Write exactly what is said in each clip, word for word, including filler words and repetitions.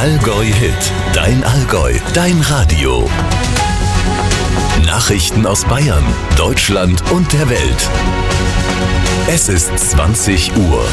Allgäu Hit, dein Allgäu, dein Radio. Nachrichten aus Bayern, Deutschland und der Welt. Es ist zwanzig Uhr.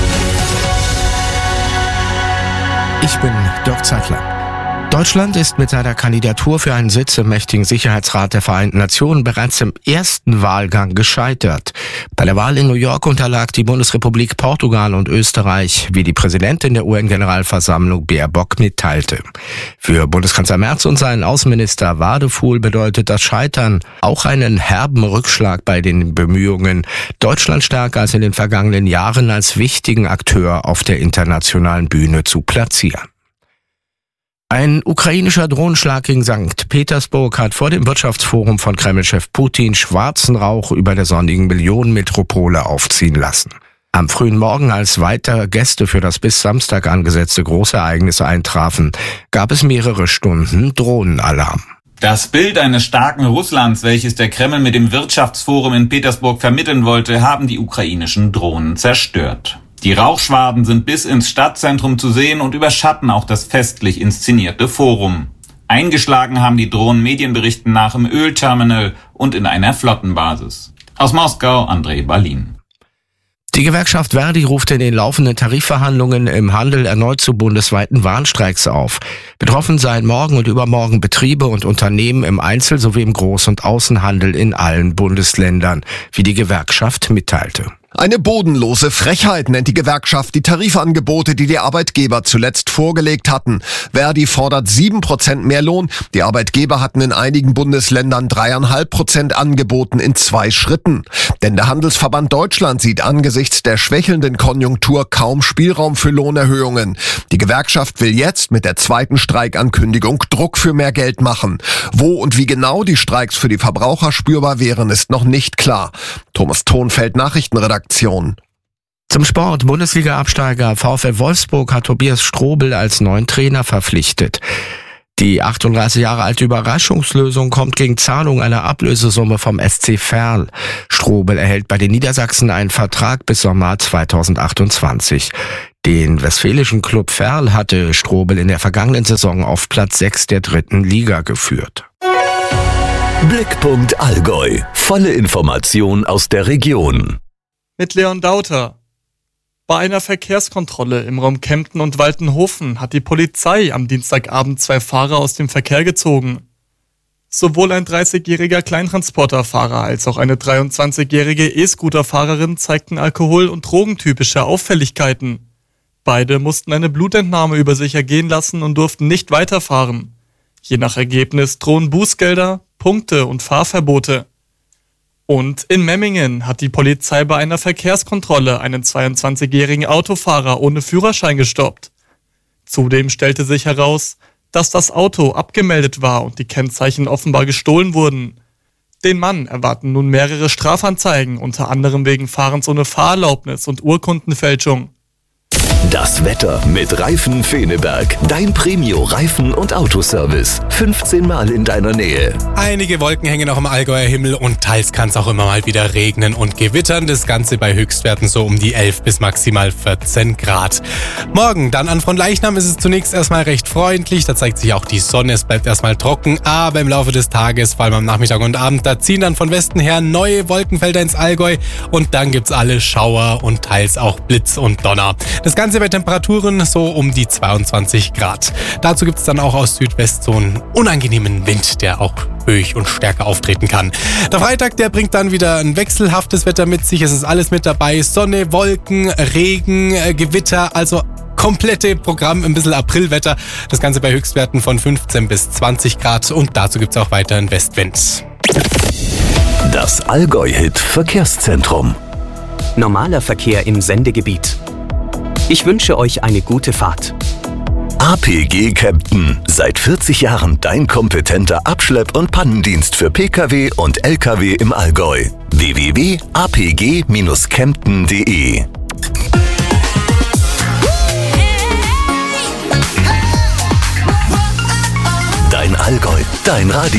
Ich bin Dirk Zeitler. Deutschland ist mit seiner Kandidatur für einen Sitz im mächtigen Sicherheitsrat der Vereinten Nationen bereits im ersten Wahlgang gescheitert. Bei der Wahl in New York unterlag die Bundesrepublik Portugal und Österreich, wie die Präsidentin der U N-Generalversammlung Baerbock mitteilte. Für Bundeskanzler Merz und seinen Außenminister Wadefuhl bedeutet das Scheitern auch einen herben Rückschlag bei den Bemühungen, Deutschland stärker als in den vergangenen Jahren als wichtigen Akteur auf der internationalen Bühne zu platzieren. Ein ukrainischer Drohnenschlag gegen Sankt Petersburg hat vor dem Wirtschaftsforum von Kreml-Chef Putin schwarzen Rauch über der sonnigen Millionenmetropole aufziehen lassen. Am frühen Morgen, als weitere Gäste für das bis Samstag angesetzte Großereignis eintrafen, gab es mehrere Stunden Drohnenalarm. Das Bild eines starken Russlands, welches der Kreml mit dem Wirtschaftsforum in Petersburg vermitteln wollte, haben die ukrainischen Drohnen zerstört. Die Rauchschwaden sind bis ins Stadtzentrum zu sehen und überschatten auch das festlich inszenierte Forum. Eingeschlagen haben die Drohnen Medienberichten nach im Ölterminal und in einer Flottenbasis. Aus Moskau, Andrei Balin. Die Gewerkschaft Verdi ruft in den laufenden Tarifverhandlungen im Handel erneut zu bundesweiten Warnstreiks auf. Betroffen seien morgen und übermorgen Betriebe und Unternehmen im Einzel- sowie im Groß- und Außenhandel in allen Bundesländern, wie die Gewerkschaft mitteilte. Eine bodenlose Frechheit nennt die Gewerkschaft die Tarifangebote, die die Arbeitgeber zuletzt vorgelegt hatten. Verdi fordert sieben Prozent mehr Lohn. Die Arbeitgeber hatten in einigen Bundesländern dreieinhalb Prozent angeboten in zwei Schritten. Denn der Handelsverband Deutschland sieht angesichts der schwächelnden Konjunktur kaum Spielraum für Lohnerhöhungen. Die Gewerkschaft will jetzt mit der zweiten Streikankündigung Druck für mehr Geld machen. Wo und wie genau die Streiks für die Verbraucher spürbar wären, ist noch nicht klar. Thomas Thonfeld, Nachrichtenredaktion. Zum Sport. Bundesliga-Absteiger VfL Wolfsburg hat Tobias Strobel als neuen Trainer verpflichtet. Die achtunddreißig Jahre alte Überraschungslösung kommt gegen Zahlung einer Ablösesumme vom S C Verl. Strobel erhält bei den Niedersachsen einen Vertrag bis Sommer zweitausendachtundzwanzig. Den westfälischen Club Verl hatte Strobel in der vergangenen Saison auf Platz sechs der dritten Liga geführt. Blickpunkt Allgäu. Volle Information aus der Region. Mit Leon Dauter. Bei einer Verkehrskontrolle im Raum Kempten und Waltenhofen hat die Polizei am Dienstagabend zwei Fahrer aus dem Verkehr gezogen. Sowohl ein dreißigjähriger Kleintransporterfahrer als auch eine dreiundzwanzigjährige E-Scooter-Fahrerin zeigten alkohol- und drogentypische Auffälligkeiten. Beide mussten eine Blutentnahme über sich ergehen lassen und durften nicht weiterfahren. Je nach Ergebnis drohen Bußgelder, Punkte und Fahrverbote. Und in Memmingen hat die Polizei bei einer Verkehrskontrolle einen zweiundzwanzigjährigen Autofahrer ohne Führerschein gestoppt. Zudem stellte sich heraus, dass das Auto abgemeldet war und die Kennzeichen offenbar gestohlen wurden. Den Mann erwarten nun mehrere Strafanzeigen, unter anderem wegen Fahrens ohne Fahrerlaubnis und Urkundenfälschung. Das Wetter mit Reifen Feneberg. Dein Premio-Reifen- und Autoservice. fünfzehn Mal in deiner Nähe. Einige Wolken hängen noch im Allgäuer Himmel und teils kann es auch immer mal wieder regnen und gewittern. Das Ganze bei Höchstwerten so um die elf bis maximal vierzehn Grad. Morgen dann an Fronleichnam ist es zunächst erstmal recht freundlich. Da zeigt sich auch die Sonne. Es bleibt erstmal trocken. Aber im Laufe des Tages, vor allem am Nachmittag und Abend, da ziehen dann von Westen her neue Wolkenfelder ins Allgäu. Und dann gibt's alle Schauer und teils auch Blitz und Donner. Das Ganze bei Temperaturen so um die zweiundzwanzig Grad. Dazu gibt es dann auch aus Südwest so einen unangenehmen Wind, der auch höch und stärker auftreten kann. Der Freitag, der bringt dann wieder ein wechselhaftes Wetter mit sich. Es ist alles mit dabei. Sonne, Wolken, Regen, äh, Gewitter, also komplette Programm, ein bisschen Aprilwetter. Das Ganze bei Höchstwerten von fünfzehn bis zwanzig Grad und dazu gibt es auch weiterhin Westwind. Das Allgäu-Hit Verkehrszentrum. Normaler Verkehr im Sendegebiet. Ich wünsche euch eine gute Fahrt. A P G Kempten. Seit vierzig Jahren dein kompetenter Abschlepp- und Pannendienst für Pkw und Lkw im Allgäu. w w w punkt a p g dash kempten punkt d e Dein Allgäu, dein Radio.